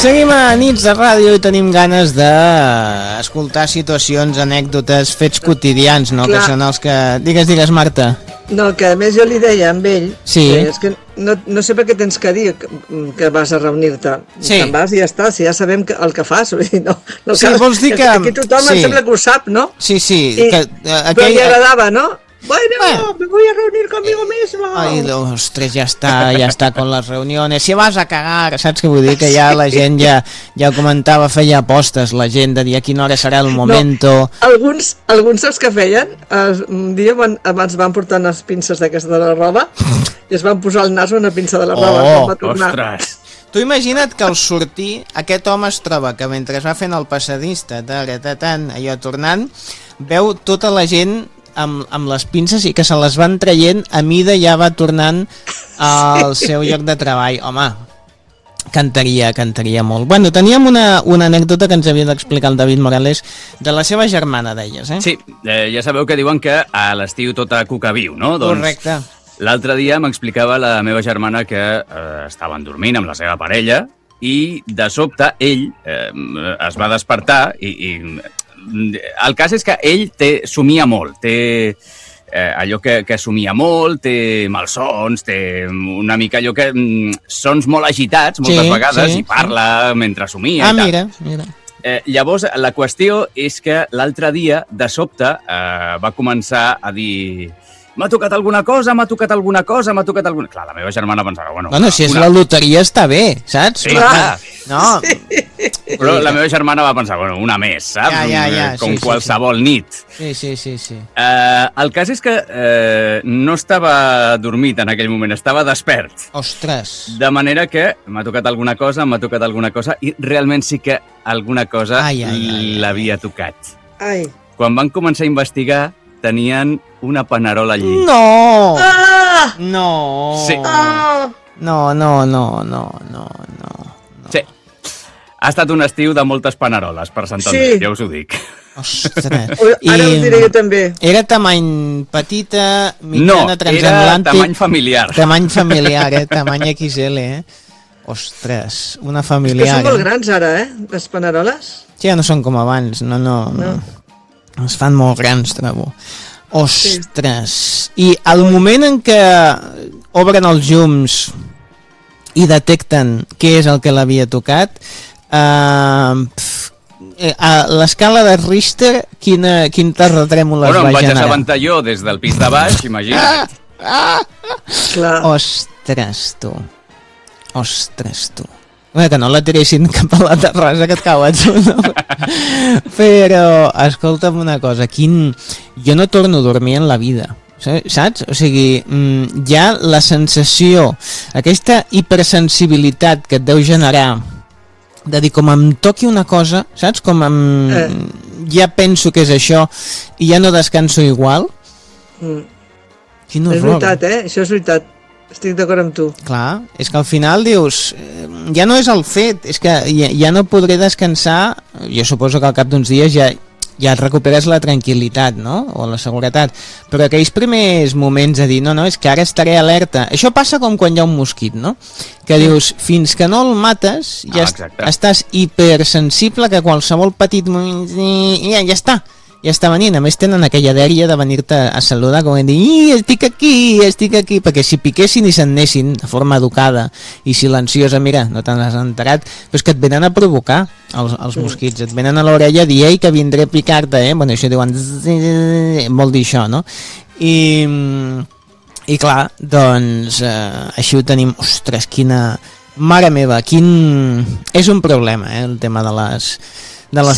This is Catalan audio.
Seguim a Nits de Ràdio i tenim ganes d'escoltar situacions, anècdotes, fets quotidians, no? Clar. Que són els que... Digues, Marta. No, que a més jo li deia amb ell, sí. És que no sé per què tens que dir que vas a reunir-te. Sí. Te'n vas i ja està, si ja sabem el que fas. No sí, vols dir que... Aquí tothom em sembla que ho sap, no? Sí. Però li agradava, no? Bueno, me voy a reunir conmigo mismo. Ai, ostres, ja està con les reuniones. Si vas a cagar, saps què vull dir? Que ja la gent ja comentava, feia apostes, la gent de dir a quina hora serà el momento. No, alguns saps què feien? Un dia abans van portar unes pinces d'aquesta de la roba i es van posar al nas una pinça de la roba. Ostres! Tu imagina't que al sortir aquest home es troba que mentre es va fent el passadís, allò tornant, veu tota la gent amb les pinces i que se les van traient a mida ja va tornant al seu lloc de treball. Home, cantaria molt. Bueno, teníem una anècdota que ens havia d'explicar el David Morales de la seva germana, deies, eh? Sí, ja sabeu que diuen que a l'estiu tota cuca viu, no? Correcte. L'altre dia m'explicava la meva germana que estaven dormint amb la seva parella i de sobte ell es va despertar i el cas és que ell somia molt, té allò que somia molt, té malsons, té una mica allò que sons molt agitats moltes vegades i parla mentre somia i tal. Mira. Llavors, la qüestió és que l'altre dia, de sobte, va començar a dir... M'ha tocat alguna cosa. Clar, la meva germana pensava... Bueno, si és la loteria està bé, saps? Sí, clar. No. Però la meva germana va pensar, una més, saps? Ja. Com qualsevol nit. Sí. El cas és que no estava dormit en aquell moment, estava despert. Ostres. De manera que m'ha tocat alguna cosa i realment sí que alguna cosa l'havia tocat. Ai. Quan van començar a investigar, tenien una panerola al llit. No! Ah! No! Sí. Ah! No. Sí. Ha estat un estiu de moltes paneroles per Sant Andrés, ja us ho dic. Ostres. Ara ho diré jo també. Era tamany petita, mitjana, transatlàntic... No, era tamany familiar. Tamany familiar, tamany XL, Ostres, una familiar. És que són molt grans ara, les paneroles. Sí, ja no són com abans, no. Es fan molt grans, trobo. Ostres. I al moment en què obren els llums i detecten què és el que l'havia tocat, a l'escala de Richter, quin terratrèmol es va generar? Em vaig assabentar jo des del pis de baix, imagina't. Clar. Ostres, tu. Que no la tiressin cap a la terrassa que et cau a tu, no? Però, escolta'm una cosa, jo no torno a dormir en la vida, saps? O sigui, hi ha la sensació, aquesta hipersensibilitat que et deu generar, de dir, com em toqui una cosa, saps? Com ja penso que és això i ja no descanso igual. Quin horror. És veritat, això és veritat. Estic d'acord amb tu. Clar, és que al final dius, ja no és el fet, és que ja no podré descansar, jo suposo que al cap d'uns dies ja recuperes la tranquil·litat, no? O la seguretat, però aquells primers moments de dir, no, és que ara estaré alerta, això passa com quan hi ha un mosquit, no? Que dius, fins que no el mates, ja estàs hipersensible que qualsevol petit moment, ja està venint, a més tenen aquella dèria de venir-te a saludar com a dir, estic aquí, perquè si piquessin i s'anessin de forma educada i silenciosa, mira, no te n'has enterat, però és que et venen a provocar els mosquits, et venen a l'orella a dir, que vindré a picar-te, bueno, això diuen, vol dir això, no? I clar, doncs, així ho tenim, ostres, mare meva, és un problema, el tema de les